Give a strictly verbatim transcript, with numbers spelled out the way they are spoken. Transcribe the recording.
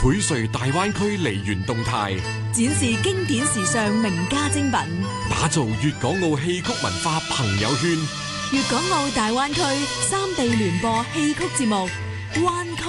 倍瑞大灣區梨園動態， 展示經典時尚名家精品， 打造粵港澳戲曲文化朋友圈。 粵港澳大灣區三地聯播戲曲節目，灣區